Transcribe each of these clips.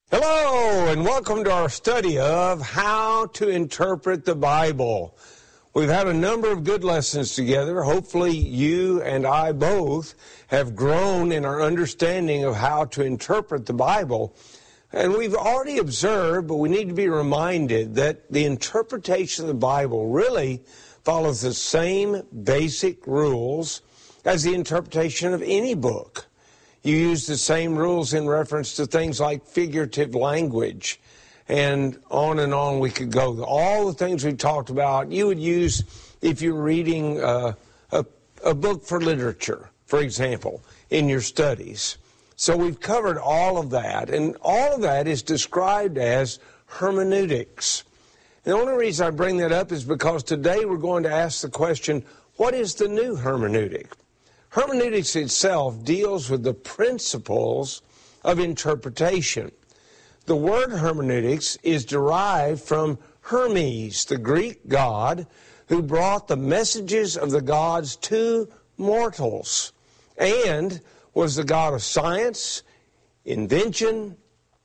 Hello, and welcome to our study of how to interpret the Bible. We've had a number of good lessons together. Hopefully you and I both have grown in our understanding of how to interpret the Bible. And we've already observed, but we need to be reminded that the interpretation of the Bible really follows the same basic rules as the interpretation of any book. You use the same rules in reference to things like figurative language, and on we could go. All the things we talked about, you would use if you're reading a book for literature, for example, in your studies. So we've covered all of that, and all of that is described as hermeneutics. And the only reason I bring that up is because today we're going to ask the question, what is the new hermeneutic? Hermeneutics itself deals with the principles of interpretation. The word hermeneutics is derived from Hermes, the Greek god who brought the messages of the gods to mortals and was the god of science, invention,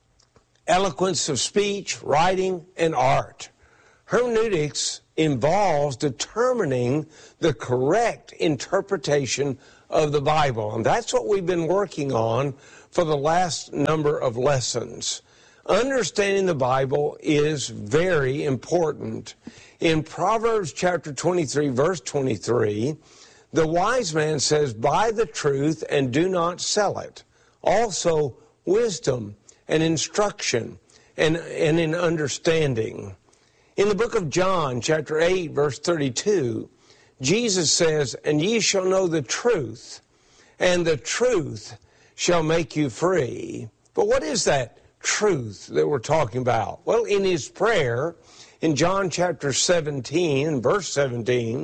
eloquence of speech, writing, and art. Hermeneutics involves determining the correct interpretation of the Bible, and that's what we've been working on for the last number of lessons. Understanding the Bible is very important. In Proverbs chapter 23, verse 23, the wise man says, "Buy the truth and do not sell it." Also, wisdom and instruction and in understanding. In the book of John, chapter 8, verse 32, Jesus says, "And ye shall know the truth, and the truth shall make you free." But what is that truth that we're talking about? Well, in his prayer, in John chapter 17, verse 17,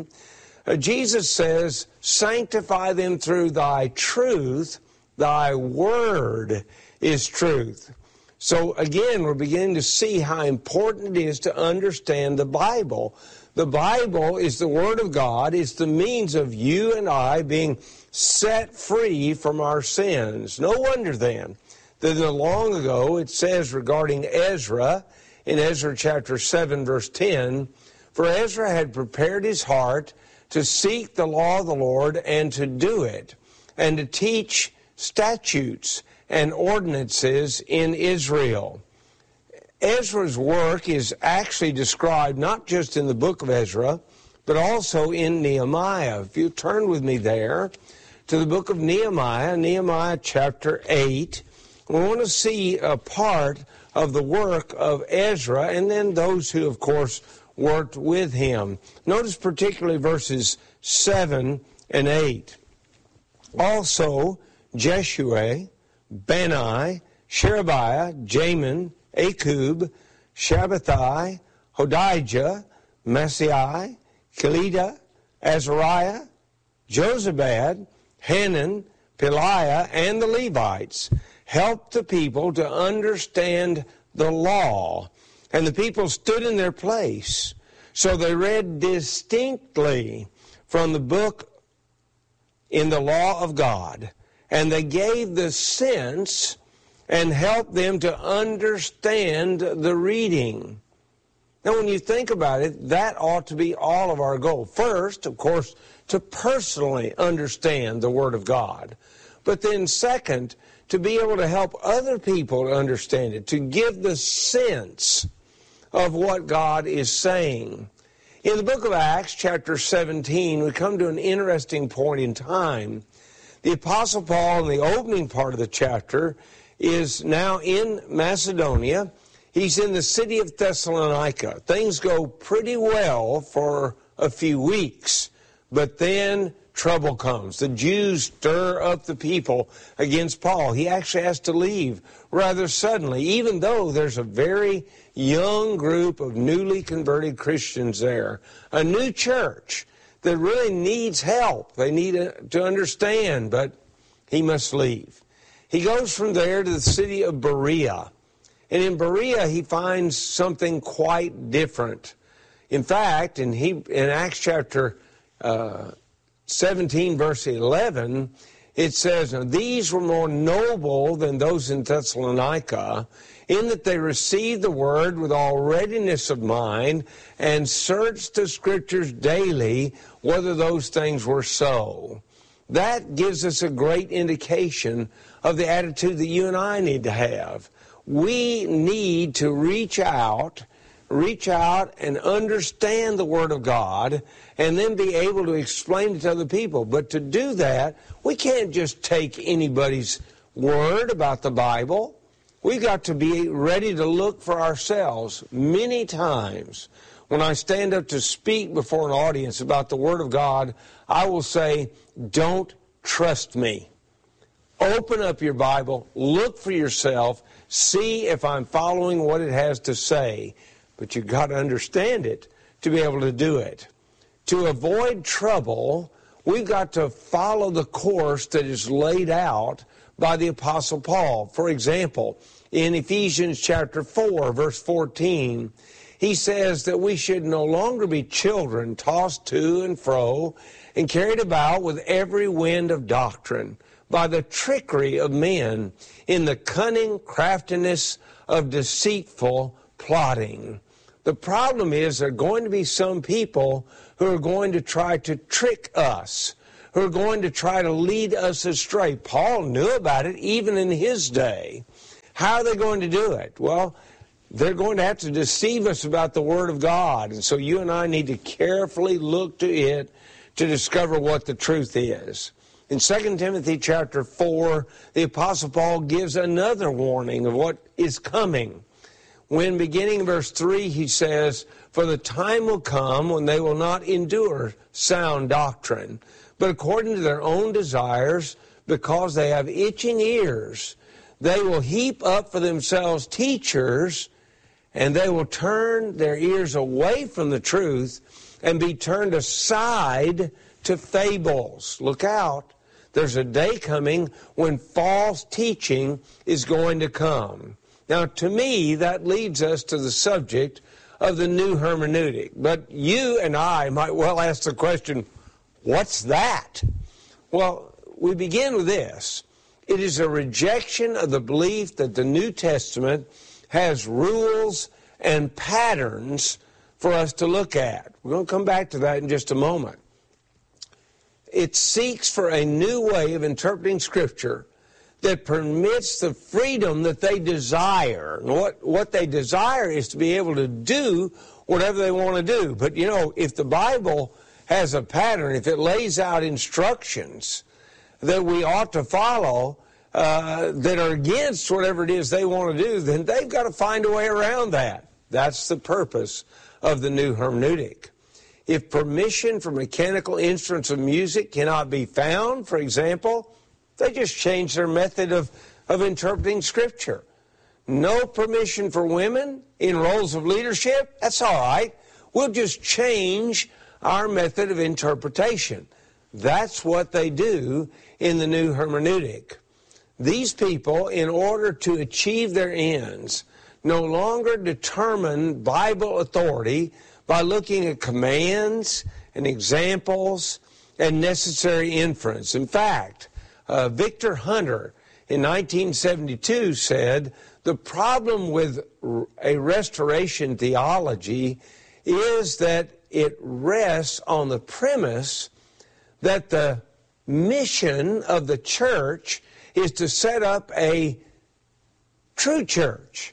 Jesus says, "Sanctify them through thy truth, thy word is truth." So again, we're beginning to see how important it is to understand the Bible. The Bible is the Word of God. It's the means of you and I being set free from our sins. No wonder then that long ago it says regarding Ezra, in Ezra chapter 7, verse 10, "For Ezra had prepared his heart to seek the law of the Lord and to do it, and to teach statutes and ordinances in Israel." Ezra's work is actually described not just in the book of Ezra, but also in Nehemiah. If you turn with me there to the book of Nehemiah, Nehemiah chapter 8, we want to see a part of the work of Ezra and then those who, of course, worked with him. Notice particularly verses 7 and 8. Also, Jeshua, Bani, Sherebiah, Jamin, Akub, Shabbatai, Hodijah, Maaseiah, Kelida, Azariah, Jozabad, Hanan, Peliah, and the Levites helped the people to understand the law. And the people stood in their place. So they read distinctly from the book in the law of God. And they gave the sense and helped them to understand the reading. Now, when you think about it, that ought to be all of our goal. First, of course, to personally understand the Word of God. But then second, to be able to help other people to understand it, to give the sense of what God is saying. In the book of Acts, chapter 17, we come to an interesting point in time. The Apostle Paul, in the opening part of the chapter, is now in Macedonia. He's in the city of Thessalonica. Things go pretty well for a few weeks, but then trouble comes. The Jews stir up the people against Paul. He actually has to leave rather suddenly, even though there's a very young group of newly converted Christians there, a new church that really needs help. They need to understand, but he must leave. He goes from there to the city of Berea. And in Berea, he finds something quite different. In fact, in Acts chapter 17, verse 11, it says, "Now these were more noble than those in Thessalonica, in that they received the word with all readiness of mind, and searched the Scriptures daily whether those things were so." That gives us a great indication of the attitude that you and I need to have. We need to reach out and understand the Word of God, and then be able to explain it to other people. But to do that, we can't just take anybody's word about the Bible. We've got to be ready to look for ourselves. Many times, when I stand up to speak before an audience about the Word of God, I will say, "Don't trust me. Open up your Bible, look for yourself, see if I'm following what it has to say." But you've got to understand it to be able to do it. To avoid trouble, we've got to follow the course that is laid out by the Apostle Paul. For example, in Ephesians chapter 4, verse 14, he says that we should no longer be children tossed to and fro and carried about with every wind of doctrine by the trickery of men in the cunning craftiness of deceitful plotting. The problem is there are going to be some people who are going to try to trick us, who are going to try to lead us astray. Paul knew about it even in his day. How are they going to do it? Well, they're going to have to deceive us about the Word of God. And so you and I need to carefully look to it to discover what the truth is. In 2 Timothy chapter 4, the Apostle Paul gives another warning of what is coming. When beginning verse 3, he says, "For the time will come when they will not endure sound doctrine, but according to their own desires, because they have itching ears, they will heap up for themselves teachers, and they will turn their ears away from the truth and be turned aside to fables." Look out. There's a day coming when false teaching is going to come. Now, to me, that leads us to the subject of the new hermeneutic. But you and I might well ask the question, what's that? Well, we begin with this. It is a rejection of the belief that the New Testament has rules and patterns for us to look at. We're going to come back to that in just a moment. It seeks for a new way of interpreting Scripture that permits the freedom that they desire. And what they desire is to be able to do whatever they want to do. But, you know, if the Bible has a pattern, if it lays out instructions that we ought to follow that are against whatever it is they want to do, then they've got to find a way around that. That's the purpose of the new hermeneutic. If permission for mechanical instruments of music cannot be found, for example, they just change their method of interpreting Scripture. No permission for women in roles of leadership? That's all right. We'll just change our method of interpretation. That's what they do in the new hermeneutic. These people, in order to achieve their ends, no longer determine Bible authority by looking at commands and examples and necessary inference. In fact, Victor Hunter in 1972 said, "The problem with a restoration theology is that it rests on the premise that the mission of the church is to set up a true church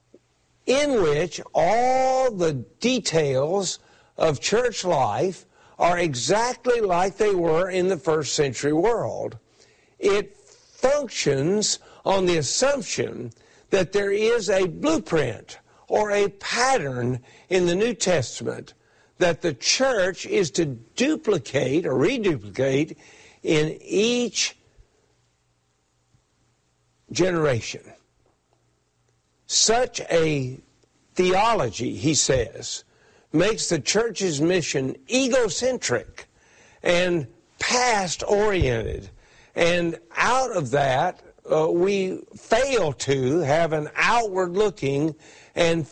in which all the details of church life are exactly like they were in the first century world. It functions on the assumption that there is a blueprint or a pattern in the New Testament that the church is to duplicate or reduplicate in each generation. Such a theology, he says, makes the church's mission egocentric and past-oriented. And out of that, we fail to have an outward-looking and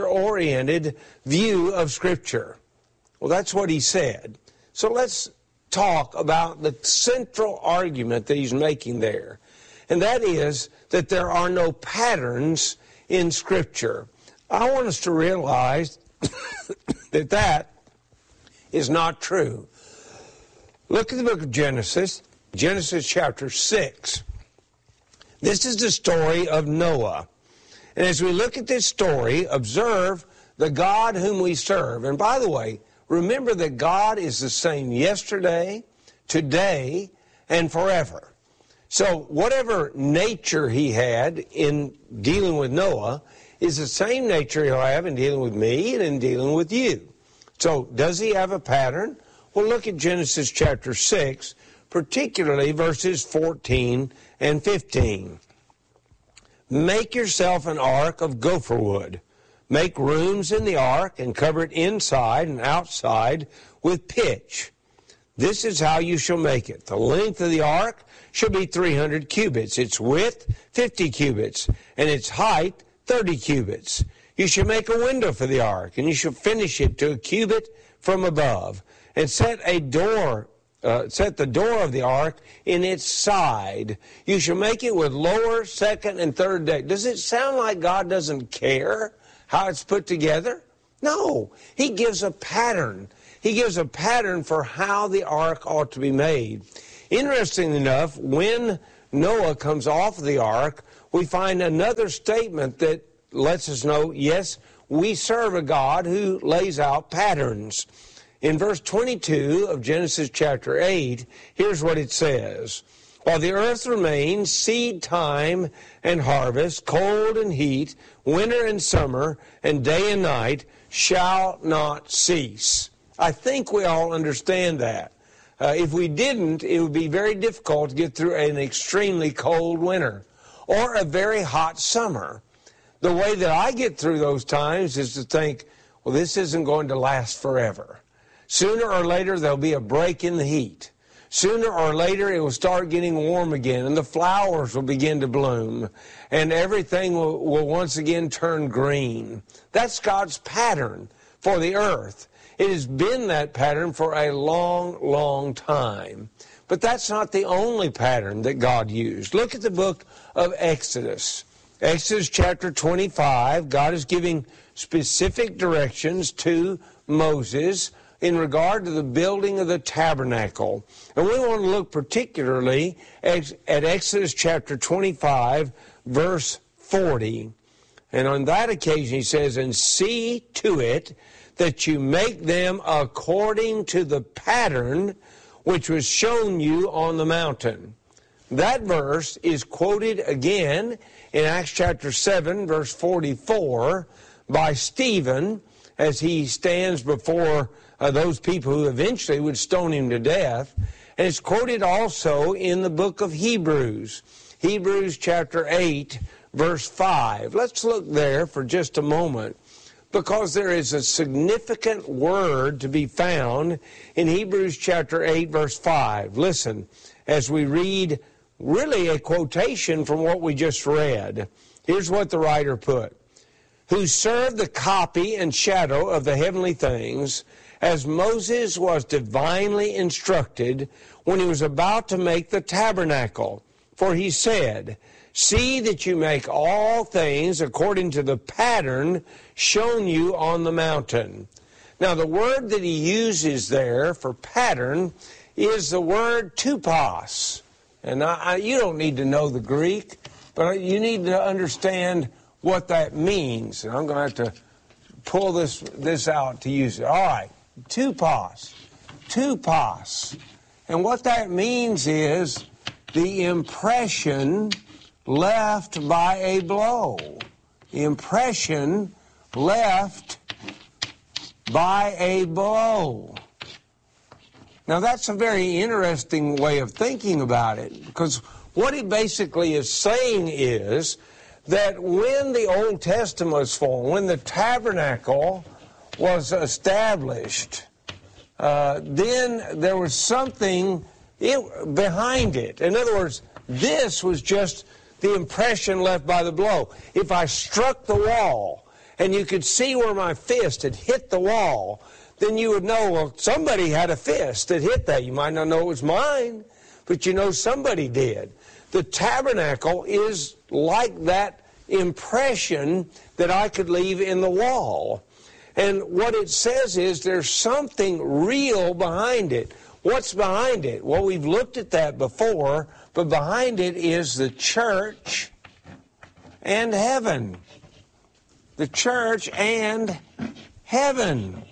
future-oriented view of Scripture. Well, that's what he said. So let's talk about the central argument that he's making there. And that is that there are no patterns in Scripture. I want us to realize that that is not true. Look at the book of Genesis, Genesis chapter 6. This is the story of Noah. And as we look at this story, observe the God whom we serve. And by the way, remember that God is the same yesterday, today, and forever. So whatever nature he had in dealing with Noah is the same nature he'll have in dealing with me and in dealing with you. So does he have a pattern? Well, look at Genesis chapter 6, particularly verses 14 and 15. Make yourself an ark of gopher wood. Make rooms in the ark and cover it inside and outside with pitch. This is how you shall make it. The length of the ark shall be 300 cubits, its width 50 cubits, and its height 30 cubits. You shall make a window for the ark, and you shall finish it to a cubit from above, and set the door of the ark in its side. You shall make it with lower, second, and third deck. Does it sound like God doesn't care how it's put together? No, he gives a pattern. He gives a pattern for how the ark ought to be made. Interestingly enough, when Noah comes off the ark, we find another statement that lets us know, yes, we serve a God who lays out patterns. In verse 22 of Genesis chapter 8, here's what it says. While the earth remains, seed time and harvest, cold and heat, winter and summer, and day and night shall not cease. I think we all understand that. If we didn't, it would be very difficult to get through an extremely cold winter or a very hot summer. The way that I get through those times is to think, well, this isn't going to last forever. Sooner or later, there'll be a break in the heat. Sooner or later, it will start getting warm again, and the flowers will begin to bloom, and everything will once again turn green. That's God's pattern for the earth. It has been that pattern for a long, long time. But that's not the only pattern that God used. Look at the book of Exodus. Exodus chapter 25, God is giving specific directions to Moses in regard to the building of the tabernacle. And we want to look particularly at Exodus chapter 25, verse 40. And on that occasion he says, and see to it that you make them according to the pattern which was shown you on the mountain. That verse is quoted again in Acts chapter 7, verse 44, by Stephen as he stands before those people who eventually would stone him to death. And it's quoted also in the book of Hebrews, Hebrews chapter 8, verse 5. Let's look there for just a moment, because there is a significant word to be found in Hebrews chapter 8, verse 5. Listen, as we read really a quotation from what we just read. Here's what the writer put. Who served the copy and shadow of the heavenly things, as Moses was divinely instructed when he was about to make the tabernacle. For he said, see that you make all things according to the pattern shown you on the mountain. Now, the word that he uses there for pattern is the word tupos. And you don't need to know the Greek, but you need to understand what that means. And I'm going to have to pull this out to use it. All right, tupos. Tupos. And what that means is the impression left by a blow. The impression left by a blow. Now, that's a very interesting way of thinking about it, because what it basically is saying is that when the Old Testament was formed, when the tabernacle was established, then there was something behind it. In other words, this was just the impression left by the blow. If I struck the wall and you could see where my fist had hit the wall, then you would know, well, somebody had a fist that hit that. You might not know it was mine, but you know somebody did. The tabernacle is like that impression that I could leave in the wall. And what it says is there's something real behind it. What's behind it? Well, we've looked at that before, but behind it is the church and heaven. The church and heaven.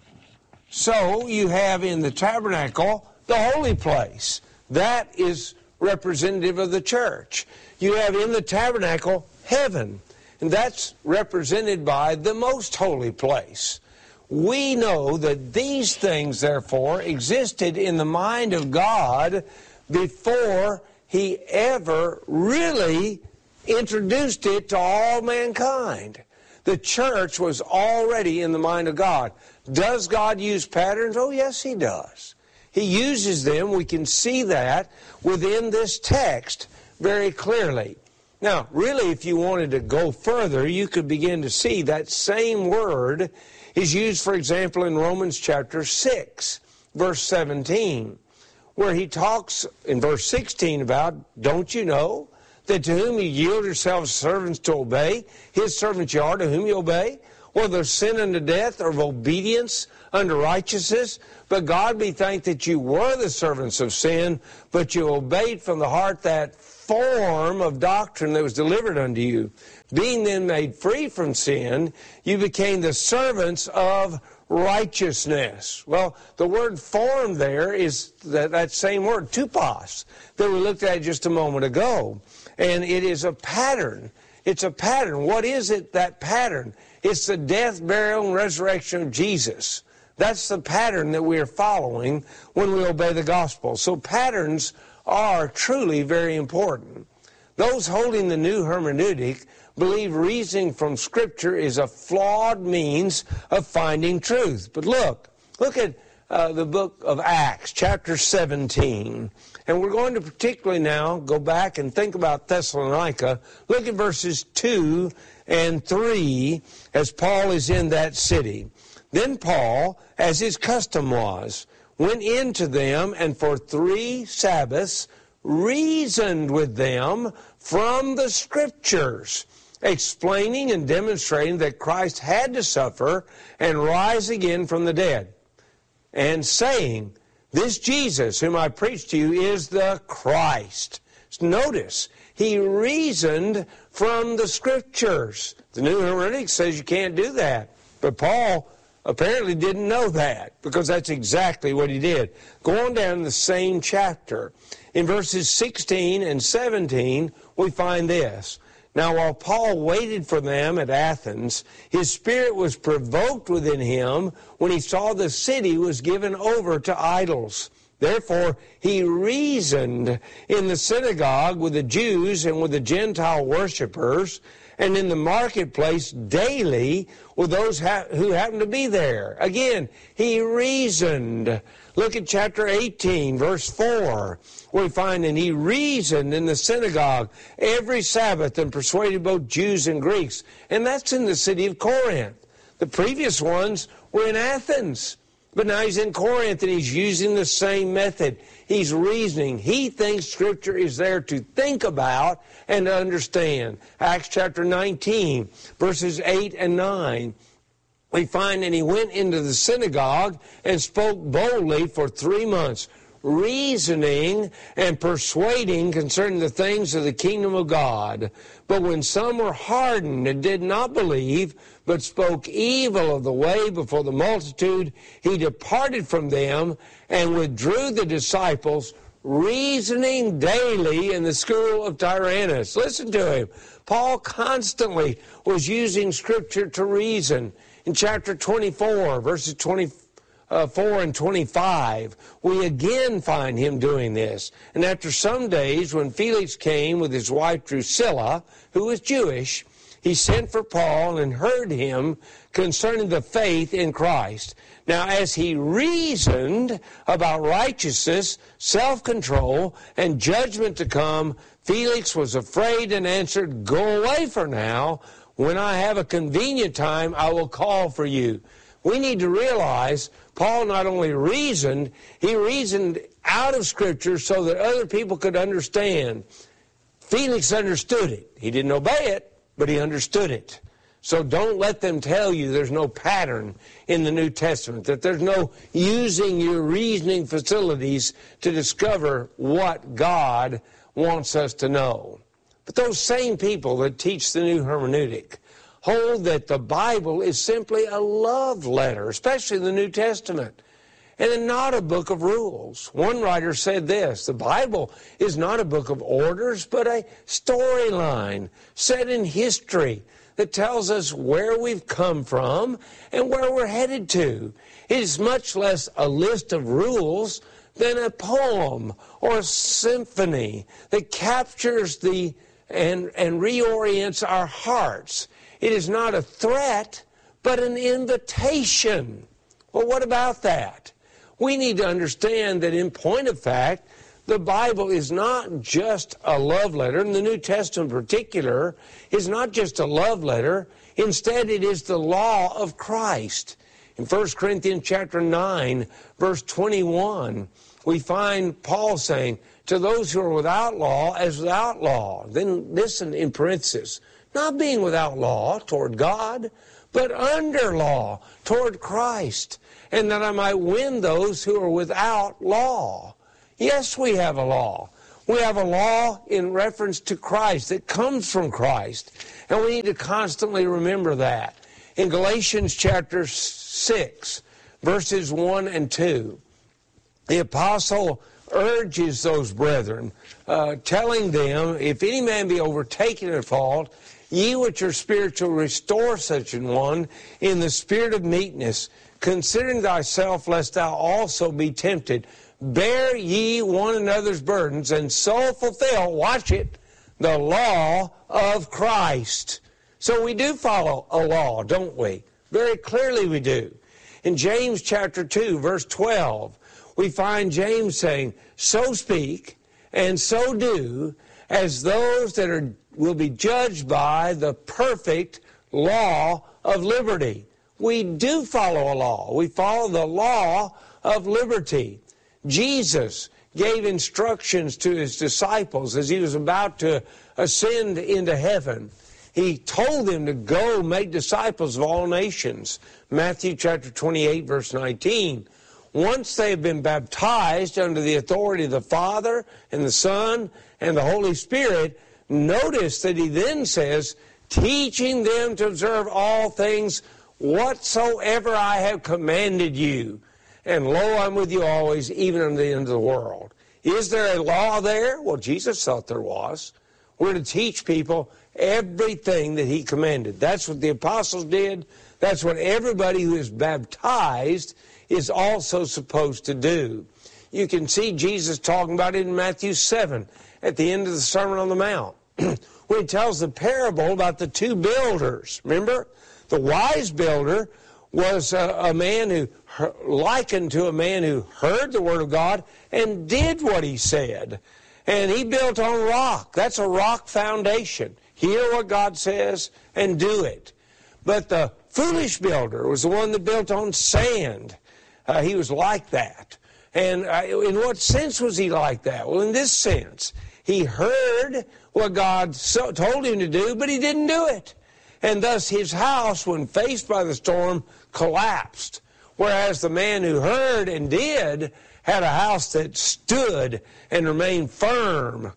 So you have in the tabernacle the holy place. That is representative of the church. You have in the tabernacle heaven, and that's represented by the most holy place. We know that these things, therefore, existed in the mind of God before He ever really introduced it to all mankind. The church was already in the mind of God. Does God use patterns? Oh, yes, He does. He uses them. We can see that within this text very clearly. Now, really, if you wanted to go further, you could begin to see that same word is used, for example, in Romans chapter 6, verse 17, where he talks in verse 16 about, don't you know that to whom you yield yourselves servants to obey, his servants you are to whom you obey, whether of sin unto death or of obedience unto righteousness? But God be thanked that you were the servants of sin, but you obeyed from the heart that form of doctrine that was delivered unto you. Being then made free from sin, you became the servants of righteousness. Well, the word form there is that same word, tupos, that we looked at just a moment ago. And it is a pattern. It's a pattern. What is it, that pattern? It's the death, burial, and resurrection of Jesus. That's the pattern that we are following when we obey the gospel. So patterns are truly very important. Those holding the new hermeneutic believe reasoning from Scripture is a flawed means of finding truth. But look at the book of Acts, chapter 17. And we're going to particularly now go back and think about Thessalonica. Look at verses 2 and 3 as Paul is in that city. Then Paul, as his custom was, went into them and for 3 Sabbaths reasoned with them from the Scriptures, explaining and demonstrating that Christ had to suffer and rise again from the dead, and saying, this Jesus whom I preach to you is the Christ. Notice, he reasoned from the Scriptures. The New Hermeneutic says you can't do that. But Paul apparently didn't know that, because that's exactly what he did. Go on down in the same chapter. In verses 16 and 17, we find this. Now, while Paul waited for them at Athens, his spirit was provoked within him when he saw the city was given over to idols. Therefore, he reasoned in the synagogue with the Jews and with the Gentile worshippers, and in the marketplace daily with those who happened to be there. Again, he reasoned. Look at chapter 18, verse 4, where we find, and he reasoned in the synagogue every Sabbath and persuaded both Jews and Greeks. And that's in the city of Corinth. The previous ones were in Athens. But now he's in Corinth and he's using the same method. He's reasoning. He thinks Scripture is there to think about and to understand. Acts chapter 19, verses 8 and 9. We find, and he went into the synagogue and spoke boldly for 3 months, reasoning and persuading concerning the things of the kingdom of God. But when some were hardened and did not believe, but spoke evil of the way before the multitude, he departed from them and withdrew the disciples, reasoning daily in the school of Tyrannus. Listen to him. Paul constantly was using Scripture to reason. In chapter 24, verses 24 and 25, we again find him doing this. And after some days, when Felix came with his wife Drusilla, who was Jewish, he sent for Paul and heard him concerning the faith in Christ. Now, as he reasoned about righteousness, self-control, and judgment to come, Felix was afraid and answered, "Go away for now. When I have a convenient time, I will call for you." We need to realize Paul not only reasoned, he reasoned out of Scripture so that other people could understand. Felix understood it. He didn't obey it, but he understood it. So don't let them tell you there's no pattern in the New Testament, that there's no using your reasoning facilities to discover what God wants us to know. But those same people that teach the new hermeneutic hold that the Bible is simply a love letter, especially the New Testament, and not a book of rules. One writer said this: the Bible is not a book of orders, but a storyline set in history that tells us where we've come from and where we're headed to. It is much less a list of rules than a poem or a symphony that captures and reorients our hearts. It is not a threat, but an invitation. Well, what about that? We need to understand that in point of fact, the Bible is not just a love letter, and the New Testament in particular is not just a love letter. Instead, it is the law of Christ. In 1 Corinthians chapter 9, verse 21, we find Paul saying, to those who are without law as without law. Then listen in parenthesis, not being without law toward God, but under law toward Christ, and that I might win those who are without law. Yes, we have a law. We have a law in reference to Christ that comes from Christ, and we need to constantly remember that. In Galatians chapter 6, verses 1 and 2, the apostle urges those brethren, telling them, if any man be overtaken in fault, ye which are spiritual, restore such an one in the spirit of meekness, considering thyself, lest thou also be tempted. Bear ye one another's burdens, and so fulfill, watch it, the law of Christ. So we do follow a law, don't we? Very clearly we do. In James chapter 2, verse 12, we find James saying, so speak and so do as those that will be judged by the perfect law of liberty. We do follow a law. We follow the law of liberty. Jesus gave instructions to his disciples as he was about to ascend into heaven. He told them to go make disciples of all nations. Matthew chapter 28, verse 19. Once they have been baptized under the authority of the Father and the Son and the Holy Spirit, notice that he then says, teaching them to observe all things whatsoever I have commanded you. And lo, I'm with you always, even unto the end of the world. Is there a law there? Well, Jesus thought there was. We're to teach people everything that he commanded. That's what the apostles did. That's what everybody who is baptized is also supposed to do. You can see Jesus talking about it in Matthew 7 at the end of the Sermon on the Mount, when he tells the parable about the two builders. Remember? The wise builder was a man who likened to a man who heard the word of God and did what he said. And he built on rock. That's a rock foundation. Hear what God says and do it. But the foolish builder was the one that built on sand. He was like that. And in what sense was he like that? Well, in this sense, he heard what God told him to do, but he didn't do it. And thus his house, when faced by the storm, collapsed. Whereas the man who heard and did had a house that stood and remained firm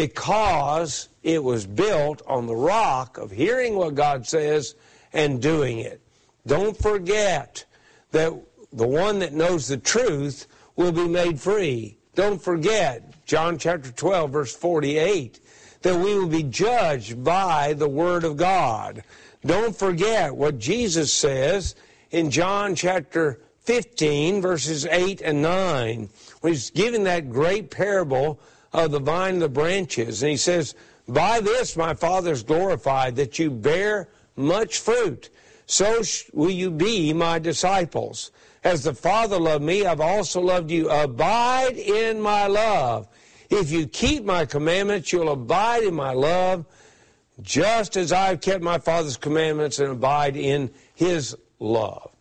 because it was built on the rock of hearing what God says and doing it. Don't forget that the one that knows the truth will be made free. Don't forget, John chapter 12, verse 48, that we will be judged by the Word of God. Don't forget what Jesus says in John chapter 15, verses 8 and 9, when he's giving that great parable of the vine and the branches. And he says, by this my Father is glorified, that you bear much fruit. So will you be my disciples. As the Father loved me, I've also loved you. Abide in my love. If you keep my commandments, you'll abide in my love, just as I've kept my Father's commandments and abide in his love.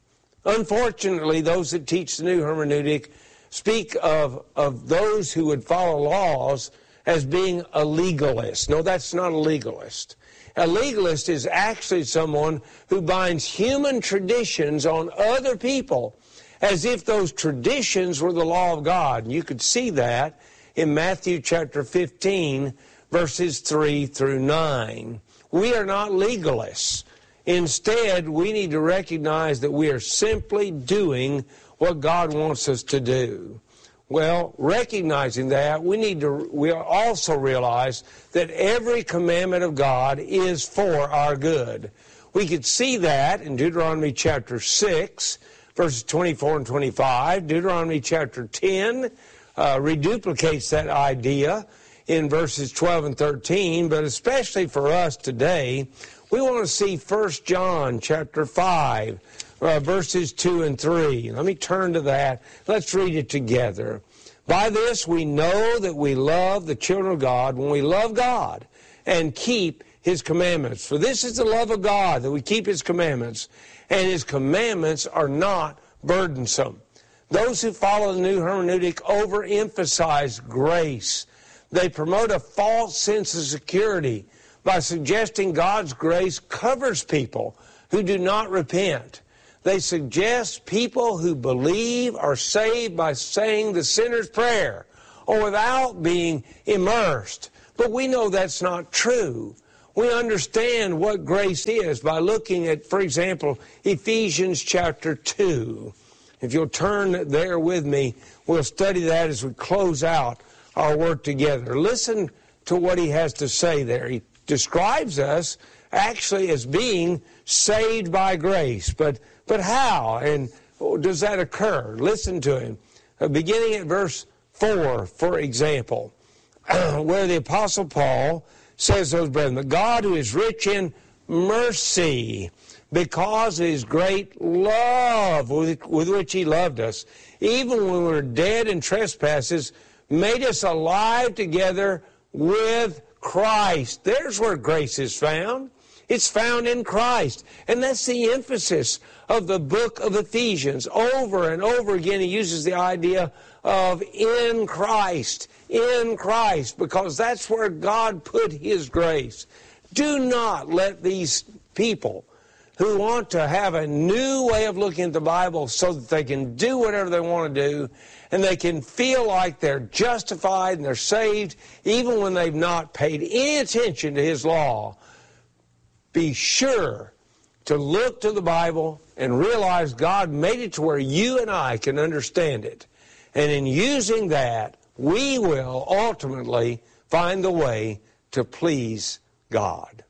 Unfortunately, those that teach the new hermeneutic speak of those who would follow laws as being a legalist. No, that's not a legalist. A legalist is actually someone who binds human traditions on other people as if those traditions were the law of God. And you could see that in Matthew chapter 15, verses 3 through 9. We are not legalists. Instead, we need to recognize that we are simply doing what God wants us to do. Well, recognizing that, we also realize that every commandment of God is for our good. We could see that in Deuteronomy chapter 6, verses 24 and 25. Deuteronomy chapter 10 reduplicates that idea in verses 12 and 13, but especially for us today, we want to see 1 John chapter 5, verses 2 and 3. Let me turn to that. Let's read it together. By this we know that we love the children of God when we love God and keep His commandments. For this is the love of God, that we keep His commandments, and His commandments are not burdensome. Those who follow the new hermeneutic overemphasize grace. They promote a false sense of security by suggesting God's grace covers people who do not repent. They suggest people who believe are saved by saying the sinner's prayer or without being immersed. But we know that's not true. We understand what grace is by looking at, for example, Ephesians chapter 2. If you'll turn there with me, we'll study that as we close out our work together. Listen to what he has to say there. He describes us actually as being saved by grace. But how? And does that occur? Listen to him. Beginning at verse 4, for example, where the Apostle Paul says those brethren, but God who is rich in mercy, because of His great love with which He loved us, even when we were dead in trespasses, made us alive together with Christ. There's where grace is found. It's found in Christ. And that's the emphasis of the book of Ephesians. Over and over again, he uses the idea of in Christ, because that's where God put His grace. Do not let these people who want to have a new way of looking at the Bible so that they can do whatever they want to do, and they can feel like they're justified and they're saved even when they've not paid any attention to His law. Be sure to look to the Bible and realize God made it to where you and I can understand it. And in using that, we will ultimately find the way to please God.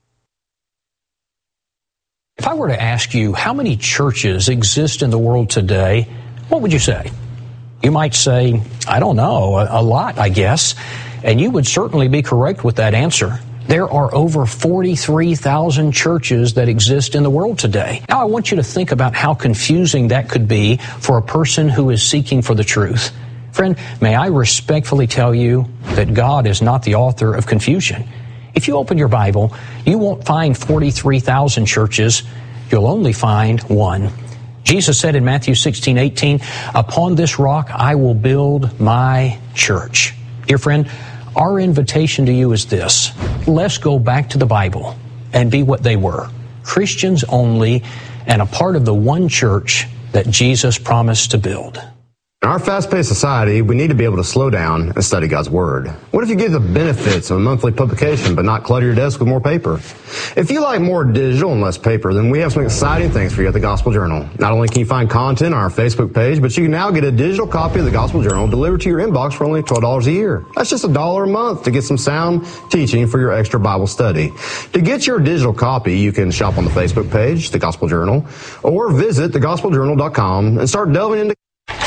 If I were to ask you how many churches exist in the world today, what would you say? You might say, I don't know, a lot, I guess. And you would certainly be correct with that answer. There are over 43,000 churches that exist in the world today. Now, I want you to think about how confusing that could be for a person who is seeking for the truth. Friend, may I respectfully tell you that God is not the author of confusion. If you open your Bible, you won't find 43,000 churches. You'll only find one. Jesus said in Matthew 16:18, upon this rock I will build my church. Dear friend, our invitation to you is this. Let's go back to the Bible and be what they were, Christians only, and a part of the one church that Jesus promised to build. In our fast-paced society, we need to be able to slow down and study God's Word. What if you get the benefits of a monthly publication but not clutter your desk with more paper? If you like more digital and less paper, then we have some exciting things for you at the Gospel Journal. Not only can you find content on our Facebook page, but you can now get a digital copy of the Gospel Journal delivered to your inbox for only $12 a year. That's just $1 a month to get some sound teaching for your extra Bible study. To get your digital copy, you can shop on the Facebook page, the Gospel Journal, or visit thegospeljournal.com and start delving into